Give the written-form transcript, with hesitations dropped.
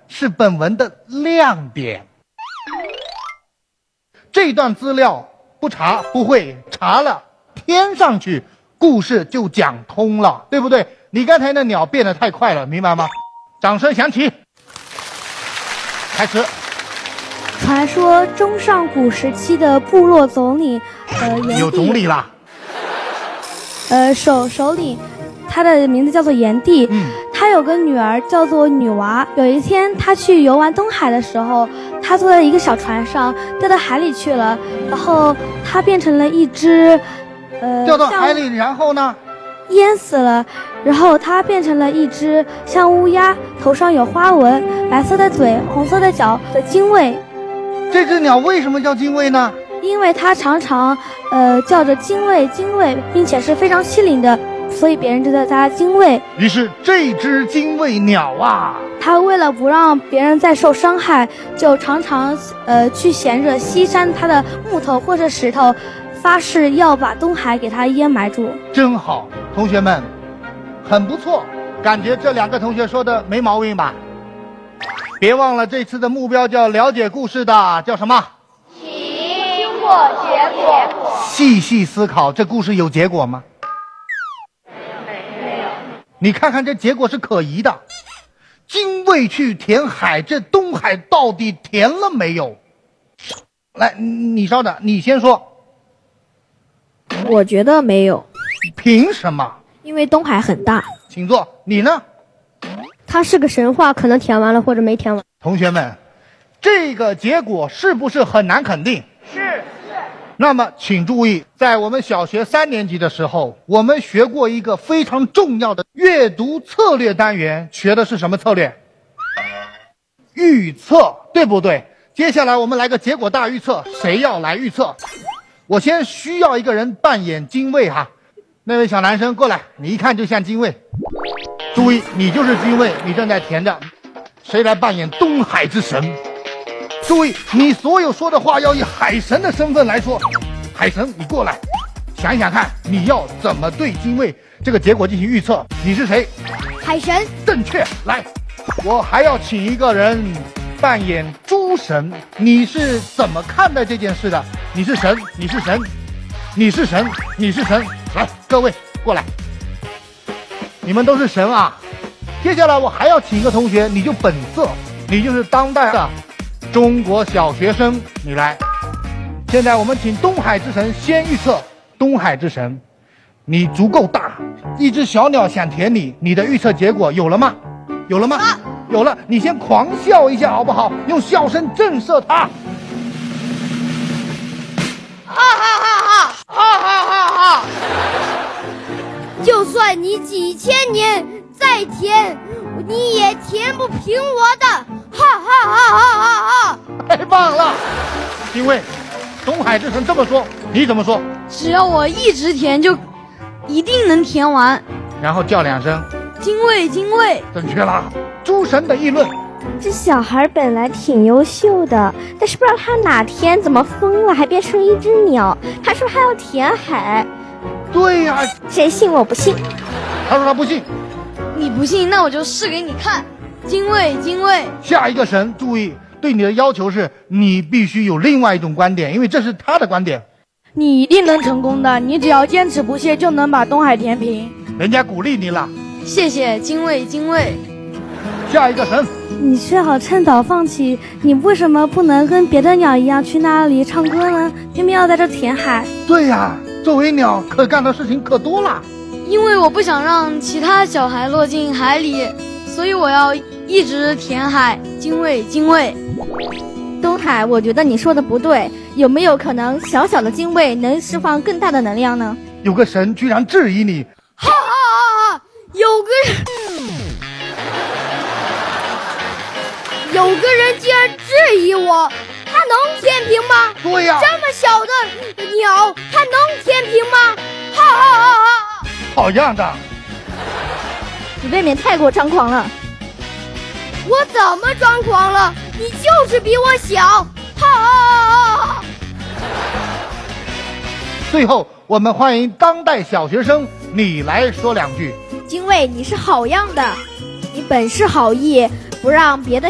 是本文的亮点。这段资料不查不会，查了添上去，故事就讲通了，对不对？你刚才那鸟变得太快了，明白吗？掌声响起，开始。 传说中上古时期的部落总理，炎帝有总理啦。 首领，他的名字叫做炎帝。他有个女儿叫做女娃。有一天，他去游玩东海的时候，他坐在一个小船上，掉到海里去了。然后他变成了一只， 掉到海里，然后呢？ 淹死了。然后它变成了一只像乌鸦，头上有花纹，白色的嘴，红色的脚的精卫。 这只鸟为什么叫精卫呢？ 因为它常常叫着精卫精卫，并且是非常机灵的，所以别人就叫它精卫。 于是这只精卫鸟啊， 它为了不让别人再受伤害，就常常去衔着西山它的木头或者石头，发誓要把东海给它淹埋住。 真好，同学们很不错，感觉这两个同学说的没毛病吧？别忘了这次的目标叫了解故事的叫什么？ 经过结果。 细细思考，这故事有结果吗？没有。你看看这结果是可疑的。精卫去填海，这东海到底填了没有？来，你稍等，你先说。 我觉得没有。 凭什么？ 因为东海很大。 请坐。你呢？ 它是个神话，可能填完了或者没填完。 同学们，这个结果是不是很难肯定？ 是。 那么请注意，在我们小学3年级的时候，我们学过一个非常重要的阅读策略单元，学的是什么策略？预测，对不对？接下来我们来个结果大预测，谁要来预测？我先需要一个人扮演精卫哈，那位小男生过来，你一看就像精卫。注意，你就是精卫，你正在填着。谁来扮演东海之神？注意，你所有说的话要以海神的身份来说。海神，你过来，想一想看，你要怎么对精卫这个结果进行预测？你是谁？ 海神。 正确。来，我还要请一个人扮演诸神，你是怎么看待这件事的？你是神，你是神，你是神，你是神。来，各位过来，你们都是神啊。接下来我还要请一个同学，你就本色，你就是当代的中国小学生，你来。现在我们请东海之神先预测。东海之神，你足够大，一只小鸟想舔你，你的预测结果有了吗？有了吗？有了，你先狂笑一下好不好？用笑声震慑他。 哈哈哈哈哈哈哈哈！ 就算你几千年再填，你也填不平我的！哈哈哈哈哈哈！ 太棒了，因为东海之神这么说，你怎么说？ 只要我一直填，就一定能填完。 然后叫2声， 精卫，精卫。 正确了。诸神的议论。 这小孩本来挺优秀的，但是不知道他哪天怎么疯了，还变成一只鸟。他说他要填海。 对呀， 谁信我不信。 他说他不信。 你不信，那我就试给你看。精卫，精卫。 下一个神，注意，对你的要求是你必须有另外一种观点，因为这是他的观点。 你一定能成功的，你只要坚持不懈，就能把东海填平。 人家鼓励你了。 谢谢精卫，精卫。 下一个神， 你最好趁早放弃。你为什么不能跟别的鸟一样去那里唱歌呢？偏偏要在这填海。 对呀，作为鸟可干的事情可多了。 因为我不想让其他小孩落进海里，所以我要一直填海。精卫，精卫。 东海，我觉得你说的不对，有没有可能小小的精卫能释放更大的能量呢？ 有个神居然质疑你。 哈哈哈哈！有个人竟然质疑我，他能填平吗？ 对呀， 这么小的鸟，它能填平吗？哈哈哈哈！ 好样的！ 你未免太过张狂了。 我怎么张狂了？你就是比我小！哈哈哈哈！ 最后，我们欢迎当代小学生，你来说2句。 精卫，你是好样的，你本是好意，不让别的